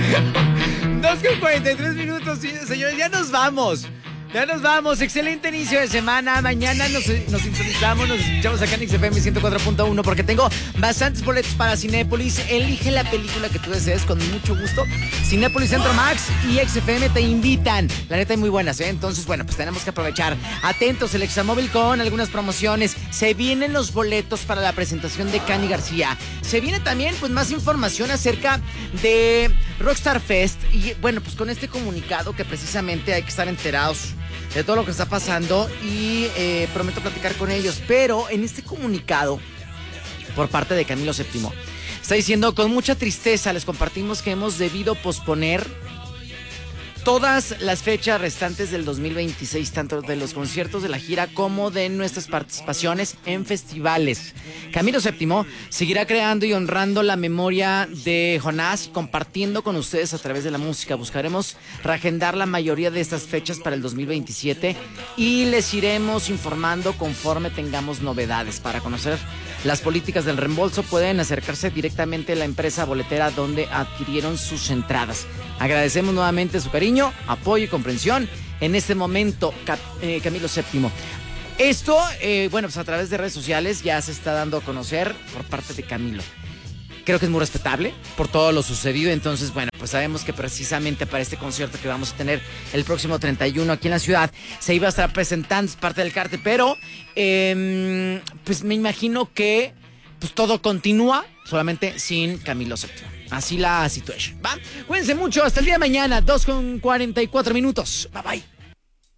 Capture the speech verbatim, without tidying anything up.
dos con cuarenta y tres minutos, señores, ya nos vamos. Ya nos vamos, excelente inicio de semana. Mañana nos, nos sintonizamos, nos escuchamos acá en X F M ciento cuatro punto uno porque tengo bastantes boletos para Cinépolis. Elige la película que tú desees con mucho gusto. Cinépolis Centro Max y X F M te invitan. La neta hay muy buenas, ¿eh? Entonces, bueno, pues tenemos que aprovechar. Atentos, el Examóvil con algunas promociones. Se vienen los boletos para la presentación de Cani García. Se viene también, pues, más información acerca de Rockstar Fest. Y, bueno, pues con este comunicado que precisamente hay que estar enterados de todo lo que está pasando y eh, prometo platicar con ellos. Pero en este comunicado, por parte de Camilo séptimo, está diciendo: con mucha tristeza les compartimos que hemos debido posponer todas las fechas restantes del dos mil veintiséis, tanto de los conciertos de la gira como de nuestras participaciones en festivales. Camilo séptimo seguirá creando y honrando la memoria de Jonás y compartiendo con ustedes a través de la música. Buscaremos reagendar la mayoría de estas fechas para el dos mil veintisiete y les iremos informando conforme tengamos novedades. Para conocer las políticas del reembolso pueden acercarse directamente a la empresa boletera donde adquirieron sus entradas. Agradecemos nuevamente su cariño, apoyo y comprensión en este momento, Cap, eh, Camilo séptimo. Esto, eh, bueno, pues a través de redes sociales ya se está dando a conocer por parte de Camilo. Creo que es muy respetable por todo lo sucedido. Entonces, bueno, pues sabemos que precisamente para este concierto que vamos a tener el próximo treinta y uno aquí en la ciudad, se iba a estar presentando parte del Carte, pero eh, pues me imagino que pues todo continúa, solamente sin Camilo séptimo. Así la situación, ¿va? Cuídense mucho, hasta el día de mañana, dos con cuarenta y cuatro minutos. Bye, bye.